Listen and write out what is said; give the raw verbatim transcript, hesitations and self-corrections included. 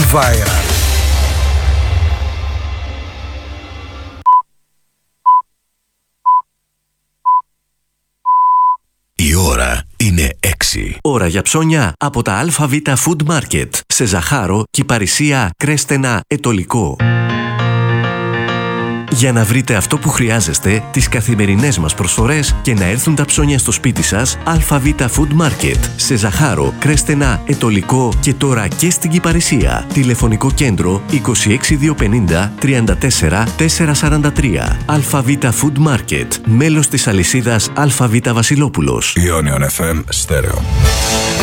viral. Η ώρα είναι έξι. Ώρα για ψώνια από τα ΑΒ Food Market. Σε Ζαχάρο, Κυπαρισία, Κρέστενα, Ετωλικό. Για να βρείτε αυτό που χρειάζεστε, τις καθημερινές μας προσφορές και να έρθουν τα ψώνια στο σπίτι σας, ΑΒ Food Market. Σε Ζαχάρο, Κρέστενα, Ετωλικό και τώρα και στην Κυπαρισία. Τηλεφωνικό κέντρο είκοσι έξι διακόσια πενήντα τριάντα τέσσερα τετρακόσια σαράντα τρία. ΑΒ Food Market. Μέλος της αλυσίδας ΑΒ Βασιλόπουλος. Ionion εφ εμ Στέρεο.